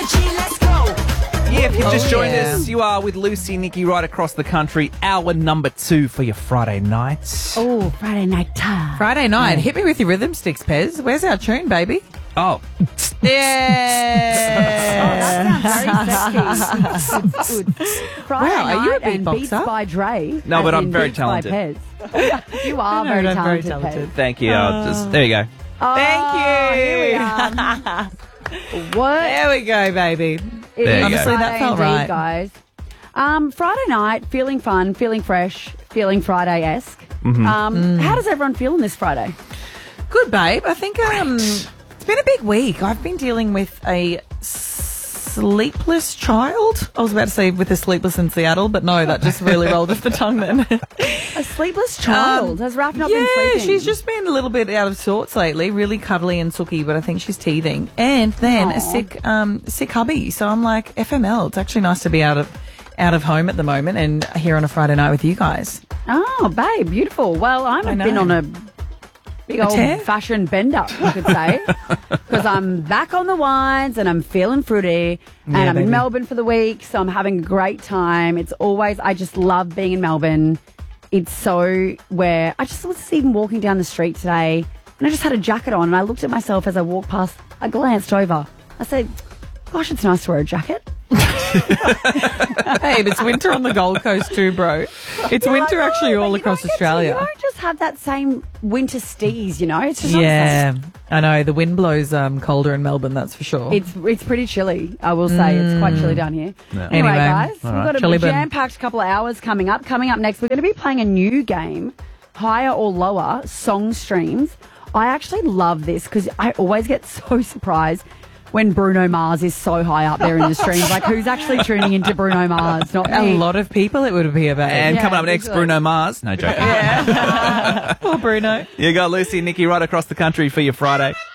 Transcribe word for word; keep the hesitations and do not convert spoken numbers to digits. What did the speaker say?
Yeah, if you've just Oh, joined yeah. us, you are with Lucy, Nikki, right across the country. Hour number two for your Friday nights. Oh, Friday night time. Friday night. Hit me with your rhythm sticks, Pez. Where's our tune, baby? Oh, Yeah. Very sexy. Friday Wow, are you a night and beatboxer? Beats by Dre. No, as but I'm in very Beats by talented. Pez. You are know, very, I'm very talented, talented. Pez. thank you. I'll just, there you go. Oh, Thank you. Here we are. What? There we go, baby. It There is you Honestly, go. that Friday felt indeed, right. guys. Um, Friday night, feeling fun, feeling fresh, feeling Friday-esque. Mm-hmm. Um, Mm. How does everyone feel on this Friday? Good, babe. I think um, it's been a big week. I've been dealing with a sleepless child. I was about to say with a sleepless in Seattle, but no, that just really rolled off the tongue then. A sleepless child. Um, Has Raph not yeah, been sleeping? she's just been a little bit out of sorts lately, really cuddly and sooky, but I think she's teething. And then Aw. a sick um, sick hubby. So I'm like, F M L, it's actually nice to be out of out of home at the moment and here on a Friday night with you guys. Oh, babe, beautiful. Well, I've I been know. on a big A old tear? fashion bender, you could say, because I'm back on the wines and I'm feeling fruity, and Yeah, I'm in baby. Melbourne for the week, so I'm having a great time. It's always, I just love being in Melbourne. It's so where I just was even walking down the street today, and I just had a jacket on, and I looked at myself as I walked past. I glanced over. I said, "Gosh, it's nice to wear a jacket." Hey, it's winter on the Gold Coast too, bro. It's winter I know, actually but all you across don't get to- Australia. you don't just have that same winter steeze, you know. It's just not the Yeah, I know. The wind blows um, colder in Melbourne, that's for sure. It's it's pretty chilly, I will say. It's quite chilly down here. Yeah. Anyway, Anyway, guys, all we've right. got a Chilly bin. jam-packed couple of hours coming up. Coming up next, we're going to be playing a new game, Higher or Lower, Song Streams. I actually love this because I always get so surprised when Bruno Mars is so high up there in the streams. Like, who's actually tuning into Bruno Mars? Not a me. lot of people it would be about. And Yeah, coming up next, usually. Bruno Mars. No joke. Poor Bruno. You got Lucy, Nikki, right across the country for your Friday.